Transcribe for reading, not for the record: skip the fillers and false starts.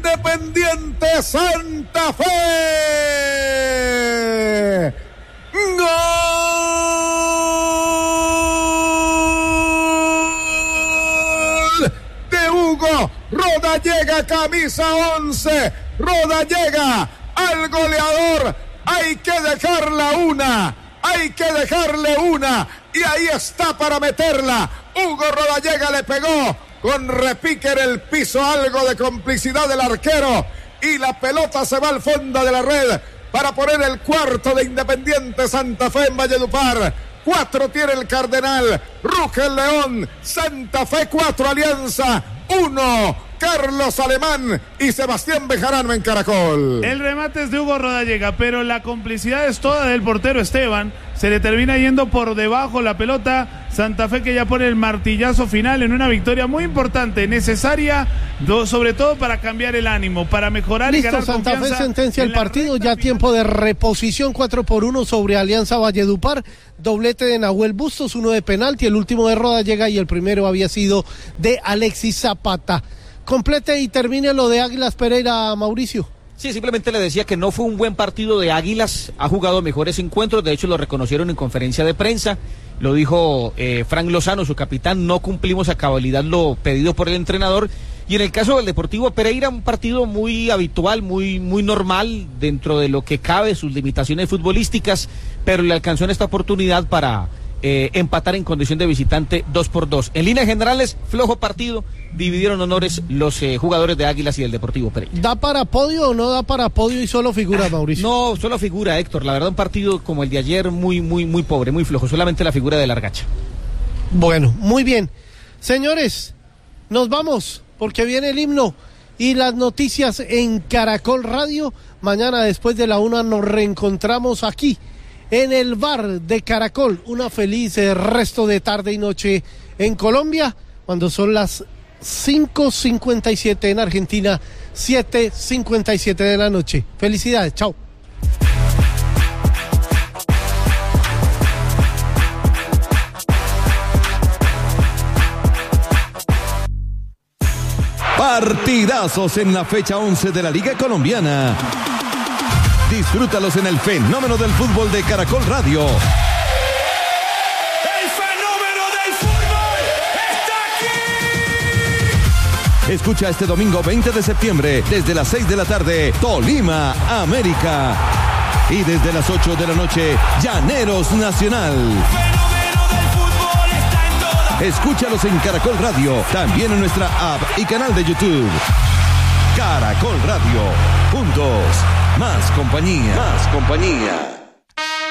Independiente Santa Fe. ¡Gol de Hugo Rodallega, camisa 11! Rodallega al goleador. Hay que dejarle una. Y ahí está para meterla. Hugo Rodallega le pegó con repique en el piso, algo de complicidad del arquero. Y la pelota se va al fondo de la red para poner el cuarto de Independiente Santa Fe en Valledupar. 4 tiene el Cardenal, ruge el León. Santa Fe 4, Alianza 1. Carlos Alemán y Sebastián Bejarano en Caracol. El remate es de Hugo Rodallega, pero la complicidad es toda del portero Esteban. Se le termina yendo por debajo la pelota. Santa Fe que ya pone el martillazo final en una victoria muy importante, necesaria, sobre todo para cambiar el ánimo, para mejorar. Listo, y ganar Santa confianza. Fe sentencia el partido, ya tiempo de reposición, 4-1 sobre Alianza Valledupar. Doblete de Nahuel Bustos, 1 de penalti, el último de Rodallega y el primero había sido de Alexis Zapata. Complete y termine lo de Águilas Pereira, Mauricio. Sí, simplemente le decía que no fue un buen partido de Águilas, ha jugado mejores encuentros, de hecho lo reconocieron en conferencia de prensa, lo dijo Frank Lozano, su capitán, no cumplimos a cabalidad lo pedido por el entrenador, y en el caso del Deportivo Pereira, un partido muy habitual, muy normal, dentro de lo que cabe, sus limitaciones futbolísticas, pero le alcanzó en esta oportunidad para empatar en condición de visitante 2-2. En líneas generales, flojo partido, dividieron honores los jugadores de Águilas y del Deportivo Pereira. ¿Da para podio o no da para podio y solo figura, Mauricio? No, solo figura, Héctor. La verdad, un partido como el de ayer muy pobre, muy flojo. Solamente la figura de Largacha. Bueno, muy bien. Señores, nos vamos porque viene el himno y las noticias en Caracol Radio. Mañana después de la 1 nos reencontramos aquí en el bar de Caracol. Una feliz resto de tarde y noche en Colombia, cuando son las 5:57 en Argentina, 7:57 de la noche. Felicidades, chao. Partidazos en la fecha 11 de la Liga Colombiana. Disfrútalos en el fenómeno del fútbol de Caracol Radio. El fenómeno del fútbol está aquí. Escucha este domingo 20 de septiembre, desde las 6 de la tarde, Tolima, América. Y desde las 8 de la noche, Llaneros Nacional. El fenómeno del fútbol está en todas. Escúchalos en Caracol Radio, también en nuestra app y canal de YouTube. Caracol Radio. Juntos, más compañía.